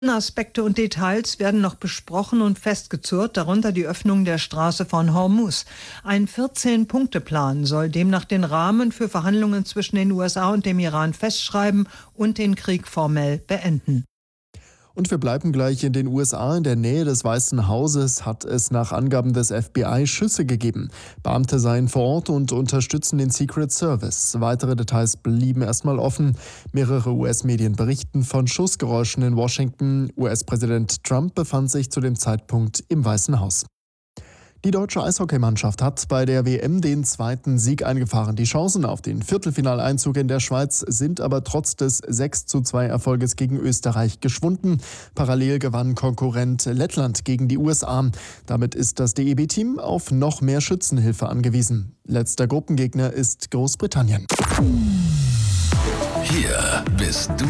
Aspekte und Details werden noch besprochen und festgezurrt, darunter die Öffnung der Straße von Hormuz. Ein 14-Punkte-Plan soll demnach den Rahmen für Verhandlungen zwischen den USA und dem Iran festschreiben und den Krieg formell beenden. Und wir bleiben gleich in den USA. In der Nähe des Weißen Hauses hat es nach Angaben des FBI Schüsse gegeben. Beamte seien vor Ort und unterstützen den Secret Service. Weitere Details blieben erstmal offen. Mehrere US-Medien berichten von Schussgeräuschen in Washington. US-Präsident Trump befand sich zu dem Zeitpunkt im Weißen Haus. Die deutsche Eishockeymannschaft hat bei der WM den zweiten Sieg eingefahren. Die Chancen auf den Viertelfinaleinzug in der Schweiz sind aber trotz des 6:2 Erfolges gegen Österreich geschwunden. Parallel gewann Konkurrent Lettland gegen die USA. Damit ist das DEB-Team auf noch mehr Schützenhilfe angewiesen. Letzter Gruppengegner ist Großbritannien. Hier bist du